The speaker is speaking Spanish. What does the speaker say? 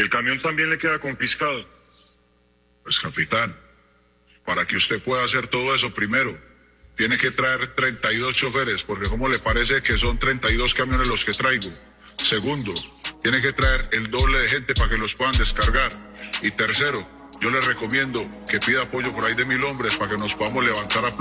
el camión también le queda confiscado. Pues capitán, para que usted pueda hacer todo eso, primero, tiene que traer 32 choferes, porque ¿cómo le parece que son 32 camiones los que traigo? Segundo, tiene que traer el doble de gente para que los puedan descargar. Y tercero, yo le recomiendo que pida apoyo por ahí de 1000 hombres para que nos podamos levantar a